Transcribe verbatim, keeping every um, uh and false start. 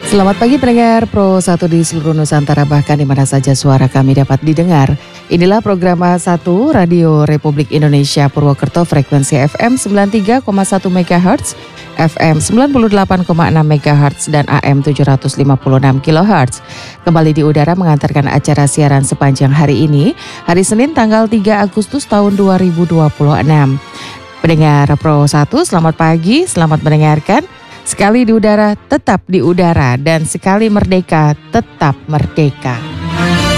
Selamat pagi pendengar Pro satu di seluruh Nusantara, bahkan di mana saja suara kami dapat didengar. Inilah program satu Radio Republik Indonesia Purwokerto, frekuensi F M sembilan puluh tiga koma satu megahertz, F M sembilan puluh delapan koma enam megahertz, dan A M tujuh ratus lima puluh enam kilohertz. Kembali di udara mengantarkan acara siaran sepanjang hari ini, hari Senin tanggal tiga Agustus tahun dua ribu dua puluh enam. Pendengar Pro satu, selamat pagi, selamat mendengarkan. Sekali di udara, tetap di udara, dan sekali merdeka, tetap merdeka.